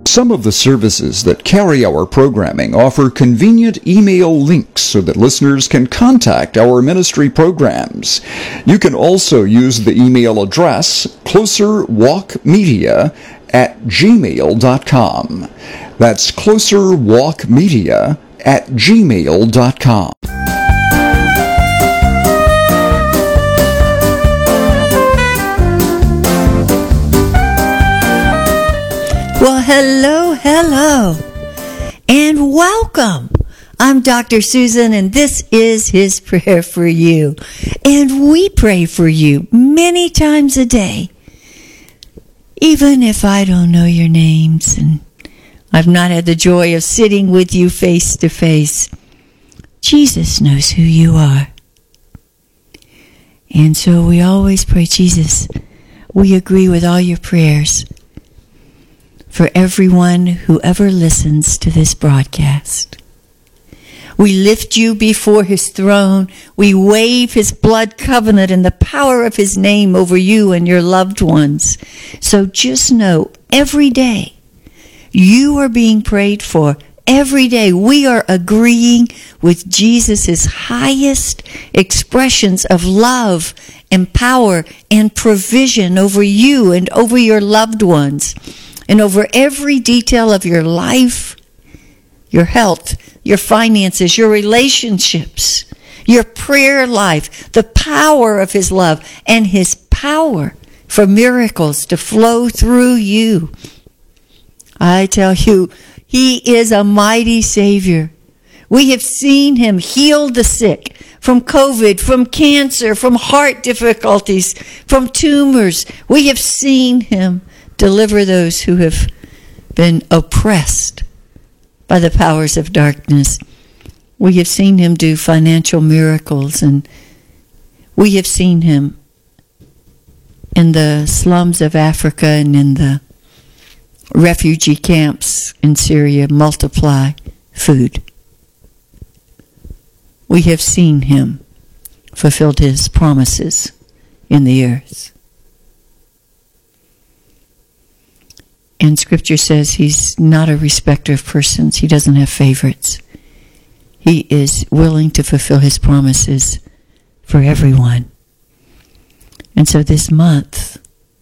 Some of the services that carry our programming offer convenient email links so that listeners can contact our ministry programs. You can also use the email address closerwalkmedia@gmail.com. That's closerwalkmedia@gmail.com. Well, hello, and welcome. I'm Dr. Susan, and this is His Prayer for You. And we pray for you many times a day, even if I don't know your names and I've not had the joy of sitting with you face to face. Jesus knows who you are. And so we always pray, Jesus, we agree with all your prayers for everyone who ever listens to this broadcast. We lift you before his throne. We wave his blood covenant and the power of his name over you and your loved ones. So just know, every day you are being prayed for. Every day we are agreeing with Jesus' highest expressions of love and power and provision over you and over your loved ones, and over every detail of your life, your health, your finances, your relationships, your prayer life, the power of his love, and his power for miracles to flow through you. I tell you, he is a mighty Savior. We have seen him heal the sick from COVID, from cancer, from heart difficulties, from tumors. We have seen him deliver those who have been oppressed by the powers of darkness. We have seen him do financial miracles, and we have seen him in the slums of Africa and in the refugee camps in Syria multiply food. We have seen him fulfilled his promises in the earth. And Scripture says he's not a respecter of persons. He doesn't have favorites. He is willing to fulfill his promises for everyone. And so this month,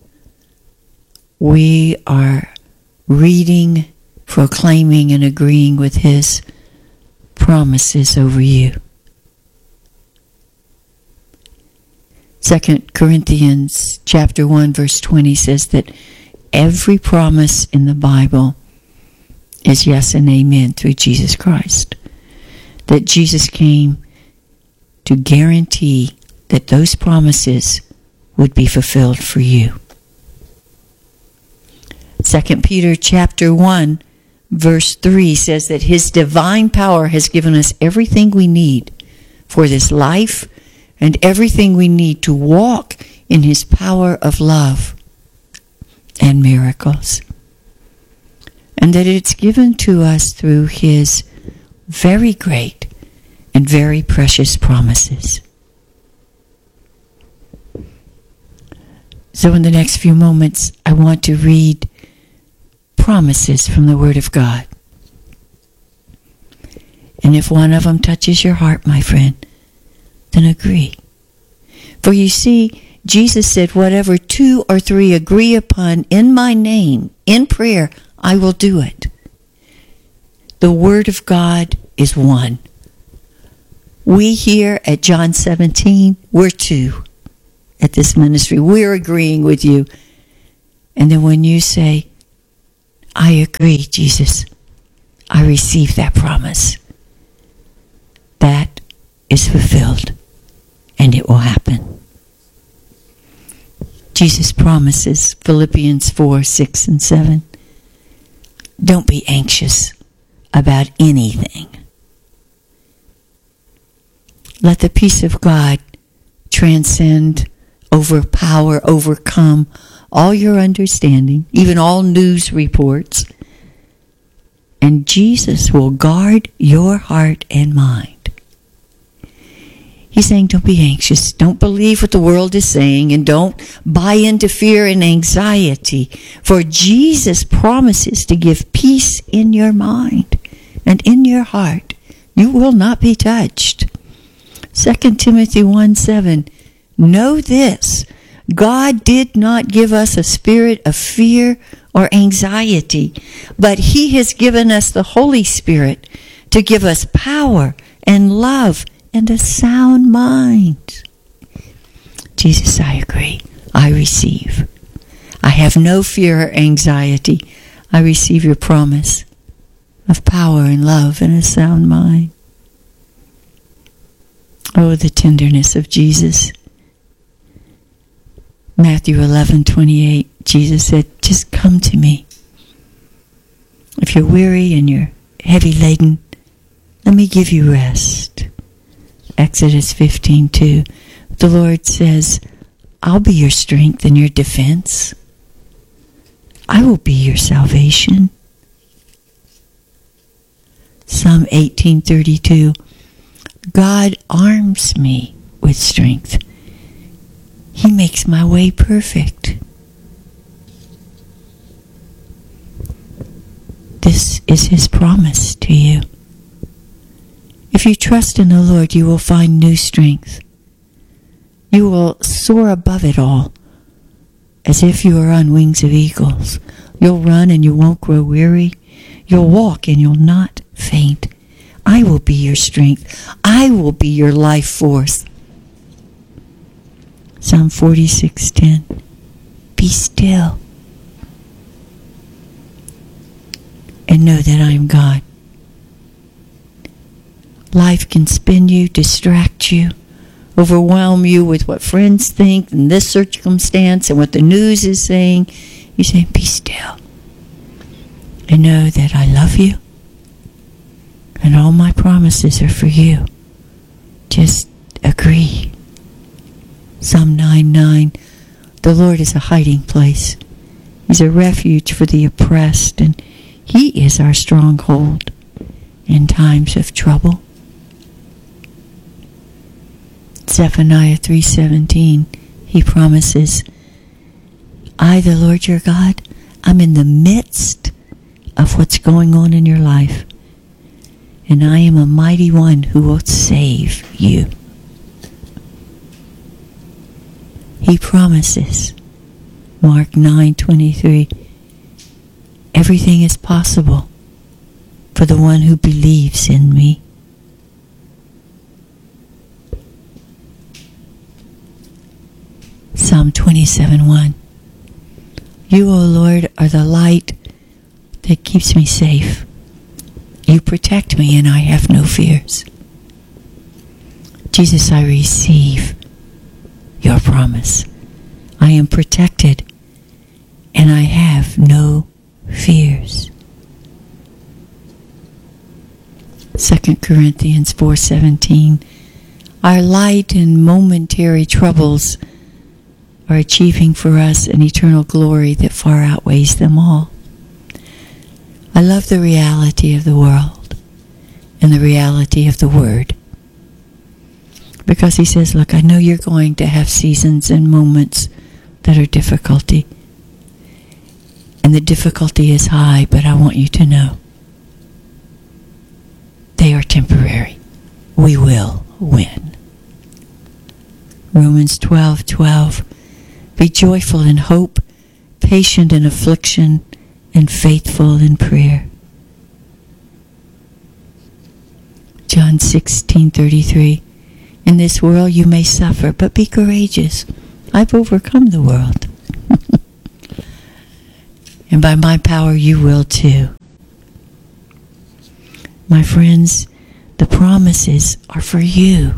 we are reading, proclaiming, and agreeing with his promises over you. 2 Corinthians chapter 1, verse 20 says that every promise in the Bible is yes and amen through Jesus Christ. That Jesus came to guarantee that those promises would be fulfilled for you. 2 Peter chapter 1, verse 3 says that his divine power has given us everything we need for this life and everything we need to walk in his power of love and miracles, and that it's given to us through his very great and very precious promises. So in the next few moments, I want to read promises from the Word of God. And if one of them touches your heart, my friend, then agree. For you see, Jesus said, whatever 2 or 3 agree upon in my name, in prayer, I will do it. The Word of God is one. We here at John 17, we're 2 at this ministry. We're agreeing with you. And then when you say, I agree, Jesus, I receive that promise, that is fulfilled, and it will happen. Jesus promises, Philippians 4, 6, and 7, don't be anxious about anything. Let the peace of God transcend, overpower, overcome all your understanding, even all news reports, and Jesus will guard your heart and mind. He's saying, don't be anxious. Don't believe what the world is saying, and don't buy into fear and anxiety. For Jesus promises to give peace in your mind and in your heart. You will not be touched. 2 Timothy 1:7. Know this, God did not give us a spirit of fear or anxiety, but He has given us the Holy Spirit to give us power and love and a sound mind. Jesus, I agree. I receive. I have no fear or anxiety. I receive your promise of power and love and a sound mind. Oh, the tenderness of Jesus. Matthew 11:28, Jesus said, just come to me. If you're weary and you're heavy laden, let me give you rest. Exodus 15:2, the Lord says, I'll be your strength and your defense. I will be your salvation. Psalm 18:32, God arms me with strength. He makes my way perfect. This is His promise to you. If you trust in the Lord, you will find new strength. You will soar above it all, as if you are on wings of eagles. You'll run and you won't grow weary. You'll walk and you'll not faint. I will be your strength. I will be your life force. Psalm 46:10. Be still and know that I am God. Life can spin you, distract you, overwhelm you with what friends think and this circumstance and what the news is saying. You say, be still and know that I love you and all my promises are for you. Just agree. Psalm 9:9, the Lord is a hiding place. He's a refuge for the oppressed, and He is our stronghold in times of trouble. Zephaniah 3:17, He promises, I, the Lord your God, I'm in the midst of what's going on in your life, and I am a mighty one who will save you. He promises, Mark 9:23, everything is possible for the one who believes in me. Psalm 27:1, you, O Lord, are the light that keeps me safe. You protect me and I have no fears. Jesus, I receive your promise. I am protected and I have no fears. 2 Corinthians 4:17, our light and momentary troubles are achieving for us an eternal glory that far outweighs them all. I love the reality of the world and the reality of the Word, because He says, look, I know you're going to have seasons and moments that are difficulty, and the difficulty is high, but I want you to know they are temporary. We will win. Romans 12:12, be joyful in hope, patient in affliction, and faithful in prayer. John 16:33, in this world you may suffer, but be courageous. I've overcome the world. And by my power you will too. My friends, the promises are for you,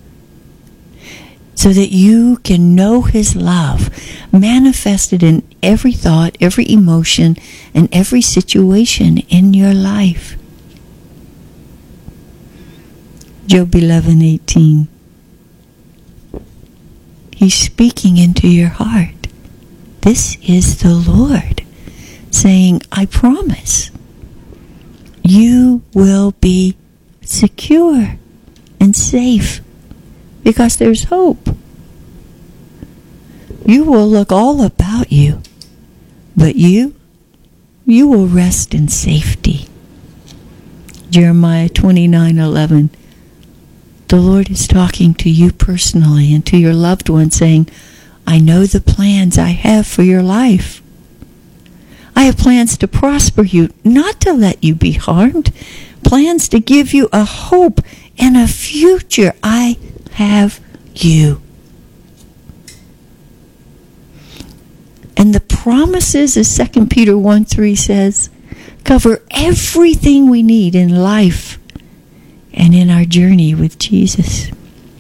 so that you can know His love manifested in every thought, every emotion, and every situation in your life. Job 11:18. He's speaking into your heart. This is the Lord saying, I promise you will be secure and safe because there's hope. You will look all about you, but you will rest in safety. Jeremiah 29:11. The Lord is talking to you personally and to your loved one, saying, I know the plans I have for your life. I have plans to prosper you, not to let you be harmed. Plans to give you a hope and a future. I have you. And the promises, as 2 Peter 1:3 says, cover everything we need in life and in our journey with Jesus.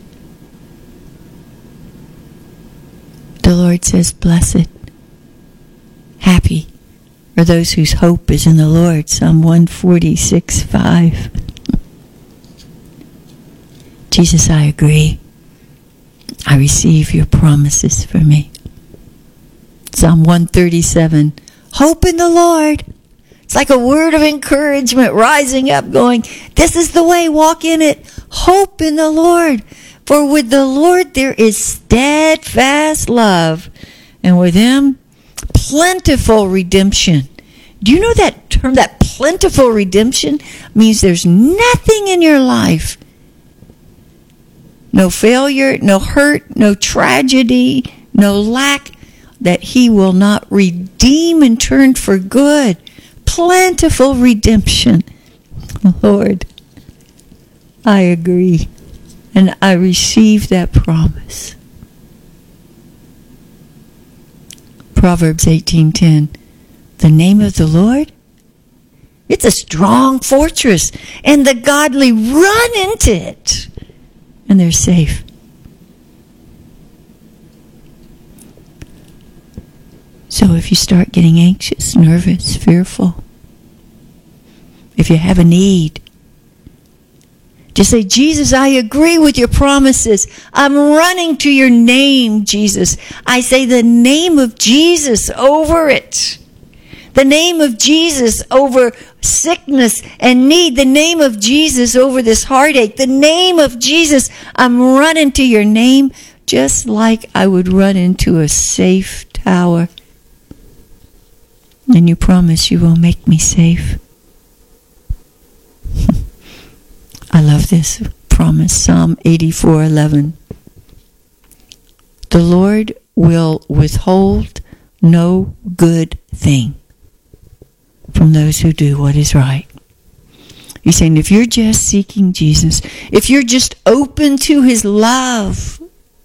The Lord says, blessed, happy are those whose hope is in the Lord. Psalm 146:5. Jesus, I agree. I receive your promises for me. Psalm 137, hope in the Lord. It's like a word of encouragement rising up going, this is the way, walk in it. Hope in the Lord. For with the Lord there is steadfast love, and with him plentiful redemption. Do you know that term, that plentiful redemption means there's nothing in your life, no failure, no hurt, no tragedy, no lack, that he will not redeem and turn for good. Plentiful redemption. Lord, I agree, and I receive that promise. Proverbs 18:10. The name of the Lord, it's a strong fortress, and the godly run into it, and they're safe. So if you start getting anxious, nervous, fearful, if you have a need, just say, Jesus, I agree with your promises. I'm running to your name, Jesus. I say the name of Jesus over it. The name of Jesus over sickness and need. The name of Jesus over this heartache. The name of Jesus, I'm running to your name just like I would run into a safe tower. And you promise you will make me safe. I love this promise. Psalm 84:11. The Lord will withhold no good thing from those who do what is right. He's saying if you're just seeking Jesus, if you're just open to his love,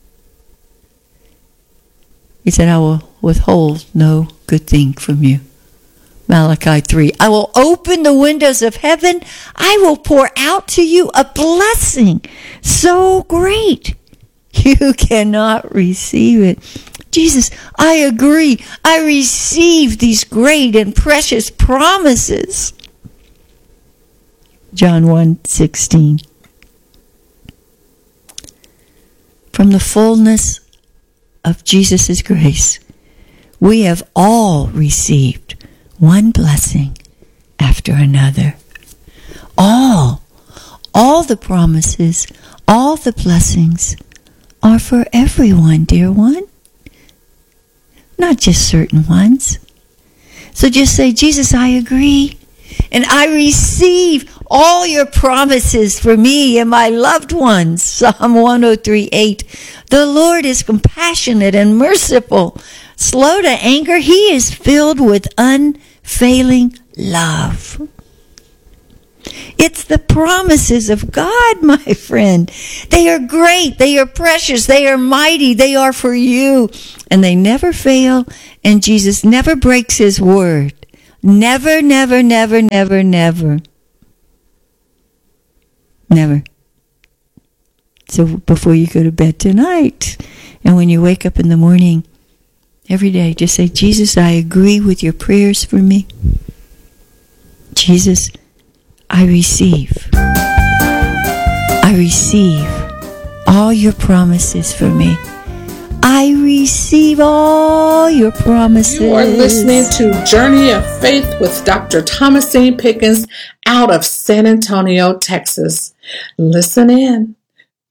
he said, I will withhold no good thing from you. Malachi 3, I will open the windows of heaven. I will pour out to you a blessing so great you cannot receive it. Jesus, I agree. I receive these great and precious promises. John 1:16. From the fullness of Jesus' grace, we have all received one blessing after another. All the promises, all the blessings are for everyone, dear one. Not just certain ones. So just say, Jesus, I agree. And I receive all your promises for me and my loved ones. Psalm 103:8. The Lord is compassionate and merciful, slow to anger. He is filled with unfailing love. It's the promises of God, my friend. They are great. They are precious. They are mighty. They are for you. And they never fail. And Jesus never breaks his word. Never, never, never, never, never. Never. So before you go to bed tonight, and when you wake up in the morning, every day, just say, Jesus, I agree with your prayers for me. Jesus, I receive all your promises for me. I receive all your promises. You are listening to Journey of Faith with Dr. Thomasine Pickens out of San Antonio, Texas. Listen in,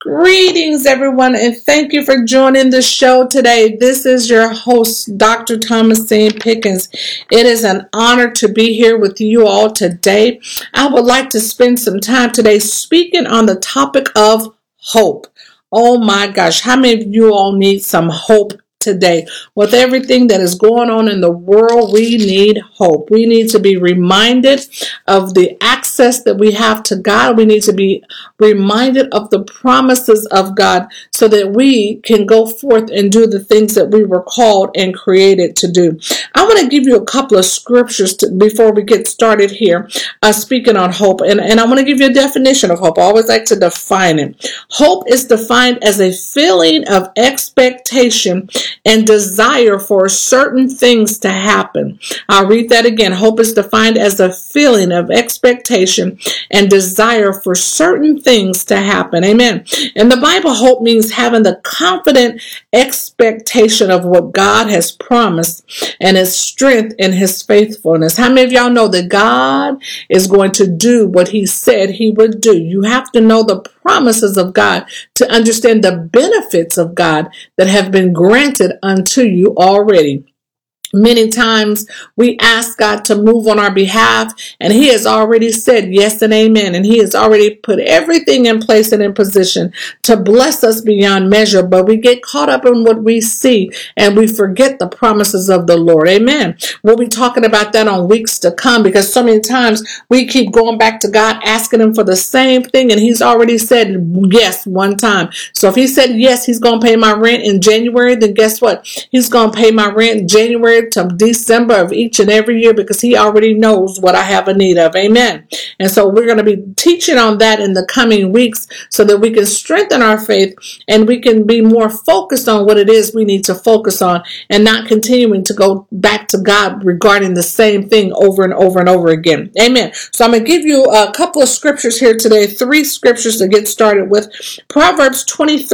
Greetings, everyone, and thank you for joining the show today. This is your host, Dr. Thomasine Pickens. It is an honor to be here with you all today. I would like to spend some time today speaking on the topic of hope. Oh my gosh, how many of you all need some hope today? With everything that is going on in the world, we need hope. We need to be reminded of the access that we have to God. We need to be reminded of the promises of God so that we can go forth and do the things that we were called and created to do. I want to give you a couple of scriptures before we get started here, speaking on hope. And I want to give you a definition of hope. I always like to define it. Hope is defined as a feeling of expectation and desire for certain things to happen. I'll read that again. Hope is defined as a feeling of expectation and desire for certain things to happen. Amen. In the Bible, hope means having the confident expectation of what God has promised and his strength in his faithfulness. How many of y'all know that God is going to do what he said he would do? You have to know the promises of God to understand the benefits of God that have been granted unto you already. Many times we ask God to move on our behalf, and he has already said yes and amen, and he has already put everything in place and in position to bless us beyond measure, but we get caught up in what we see and we forget the promises of the Lord. Amen. We'll be talking about that on weeks to come, because so many times we keep going back to God asking him for the same thing, and he's already said yes one time. So if he said yes, he's going to pay my rent in January, then guess what? He's going to pay my rent in January to December of each and every year, because he already knows what I have a need of. Amen. And so we're going to be teaching on that in the coming weeks so that we can strengthen our faith and we can be more focused on what it is we need to focus on, and not continuing to go back to God regarding the same thing over and over and over again. Amen. So I'm going to give you a couple of scriptures here today, 3 scriptures to get started with. Proverbs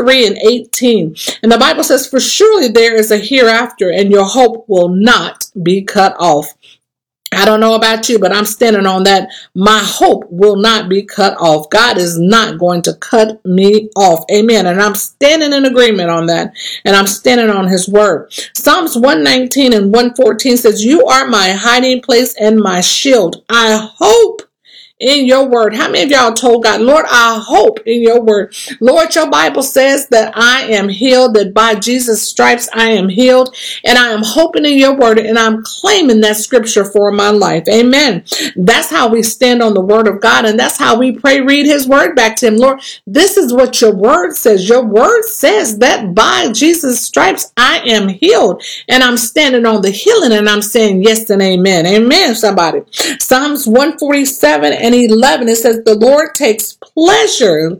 23:18. And the Bible says, "For surely there is a hereafter, and your hope will not be cut off." I don't know about you, but I'm standing on that. My hope will not be cut off. God is not going to cut me off. Amen. And I'm standing in agreement on that. And I'm standing on his word. Psalms 119 and 114 says, "You are my hiding place and my shield. I hope in your word." How many of y'all told God, Lord, I hope in your word? Lord, your Bible says that I am healed, that by Jesus' stripes I am healed, and I am hoping in your word, and I'm claiming that scripture for my life. Amen. That's how we stand on the word of God, and that's how we pray, read his word back to him. Lord, this is what your word says. Your word says that by Jesus' stripes I am healed, and I'm standing on the healing, and I'm saying yes and amen. Amen, somebody. Psalms 147 and 11, it says, "The Lord takes pleasure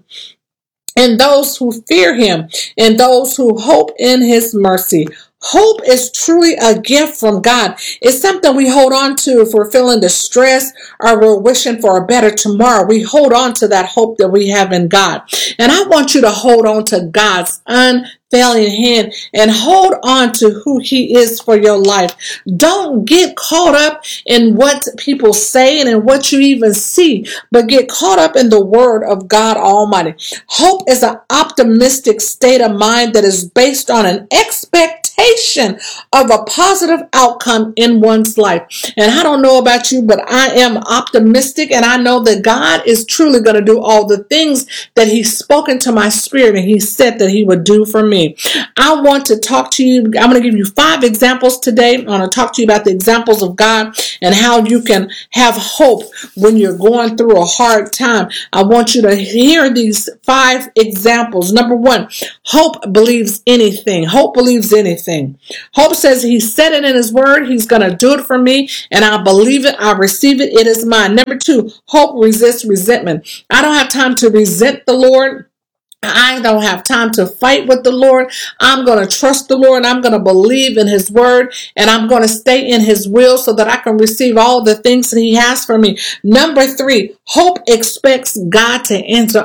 in those who fear him, and those who hope in his mercy." Hope is truly a gift from God. It's something we hold on to if we're feeling distressed or we're wishing for a better tomorrow. We hold on to that hope that we have in God. And I want you to hold on to God's unfailing hand and hold on to who he is for your life. Don't get caught up in what people say and in what you even see, but get caught up in the word of God Almighty. Hope is an optimistic state of mind that is based on an expectation of a positive outcome in one's life. And I don't know about you, but I am optimistic, and I know that God is truly going to do all the things that he's spoken to my spirit and he said that he would do for me. I want to talk to you. I'm going to give you 5 examples today. I want to talk to you about the examples of God and how you can have hope when you're going through a hard time. I want you to hear these 5 examples. Number 1, hope believes anything. Hope believes anything. Hope says he said it in his word. He's going to do it for me, and I believe it. I receive it. It is mine. Number 2, hope resists resentment. I don't have time to resent the Lord. I don't have time to fight with the Lord. I'm going to trust the Lord, and I'm going to believe in his word, and I'm going to stay in his will so that I can receive all the things that he has for me. Number 3, hope expects God to answer.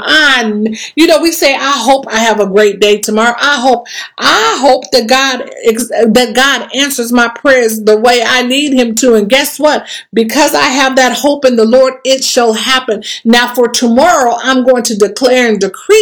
We say, I hope I have a great day tomorrow. I hope that God answers my prayers the way I need him to. And guess what? Because I have that hope in the Lord, it shall happen. Now for tomorrow, I'm going to declare and decree that I'm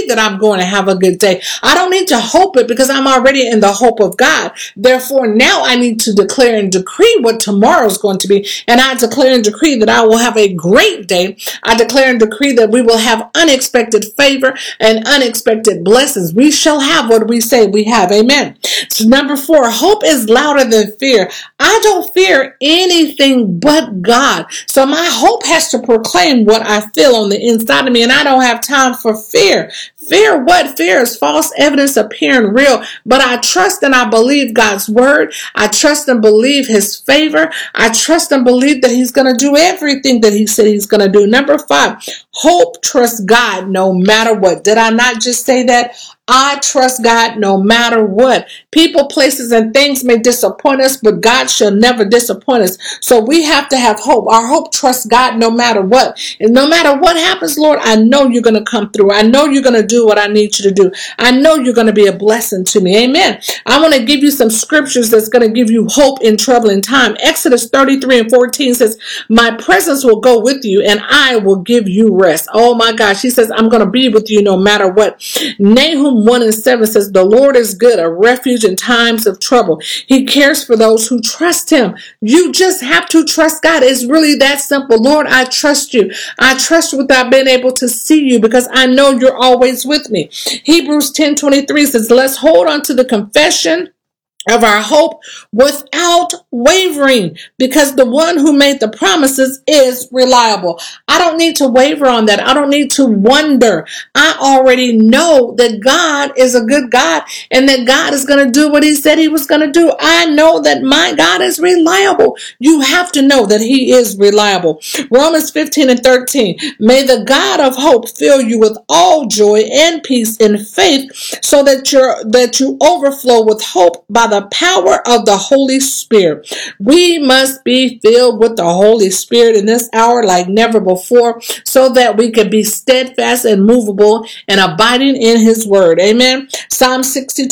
going to have a good day. I don't need to hope it because I'm already in the hope of God. Therefore, now I need to declare and decree what tomorrow is going to be. And I declare and decree that I will have a great day. I declare and decree that we will have unexpected favor and unexpected blessings. We shall have what we say we have. Amen. So number 4, hope is louder than fear. I don't fear anything but God. So my hope has to proclaim what I feel on the inside of me, and I don't have time for fear. Fear what? Fear is false evidence appearing real. But I trust and I believe God's word. I trust and believe his favor. I trust and believe that he's going to do everything that he said he's going to do. Number 5, hope trusts God no matter what. Did I not just say that? I trust God no matter what. People, places, and things may disappoint us, but God shall never disappoint us. So we have to have hope. Our hope trusts God no matter what. And no matter what happens, Lord, I know you're going to come through. I know you're going to do what I need you to do. I know you're going to be a blessing to me. Amen. I want to give you some scriptures that's going to give you hope in troubling time. Exodus 33:14 says, my presence will go with you and I will give you rest. Oh my gosh. He says, I'm going to be with you no matter what. Nahum 1:7 says, the Lord is good, a refuge in times of trouble. He cares for those who trust him. You just have to trust God. It's really that simple. Lord, I trust you. I trust you without being able to see you because I know you're always with me. Hebrews 10:23 says, let's hold on to the confession of our hope without wavering, because the one who made the promises is reliable. I don't need to waver on that. I don't need to wonder. I already know that God is a good God and that God is going to do what he said he was going to do. I know that my God is reliable. You have to know that he is reliable. Romans 15:13, may the God of hope fill you with all joy and peace in faith so that you overflow with hope by the power of the Holy Spirit. We must be filled with the Holy Spirit in this hour like never before so that we can be steadfast and movable and abiding in his word. Amen. Psalm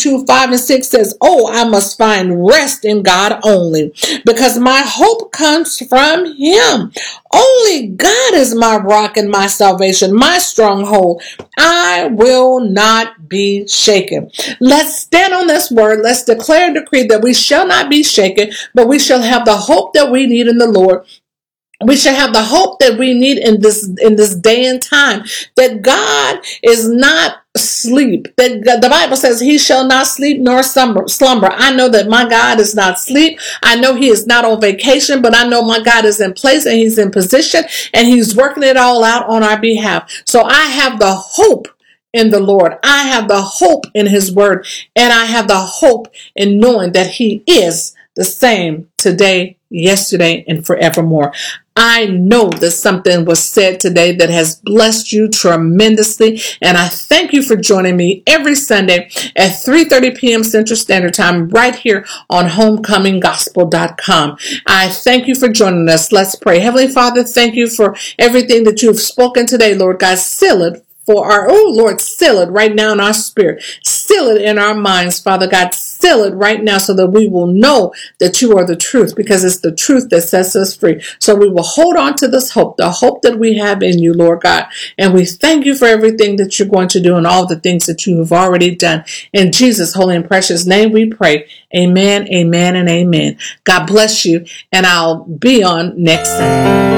62:5-6 says, oh, I must find rest in God only because my hope comes from him. Only God is my rock and my salvation, my stronghold. I will not be shaken. Let's stand on this word. Let's declare and decree that we shall not be shaken, but we shall have the hope that we need in the Lord. We shall have the hope that we need in this day and time, that God is not asleep. That the Bible says he shall not sleep nor slumber. I know that my God is not asleep. I know he is not on vacation, but I know my God is in place and he's in position and he's working it all out on our behalf. So I have the hope in the Lord. I have the hope in his word, and I have the hope in knowing that he is the same today, yesterday, and forevermore. I know that something was said today that has blessed you tremendously, and I thank you for joining me every Sunday at 3:30 p.m. Central Standard Time right here on homecominggospel.com. I thank you for joining us. Let's pray. Heavenly Father, thank you for everything that you've spoken today, Lord God. Seal it for our, oh Lord, seal it right now in our spirit. Seal it in our minds, Father God. Seal it right now so that we will know that you are the truth, because it's the truth that sets us free. So we will hold on to this hope, the hope that we have in you, Lord God. And we thank you for everything that you're going to do and all the things that you have already done. In Jesus' holy and precious name we pray. Amen, amen, and amen. God bless you, and I'll be on next Sunday.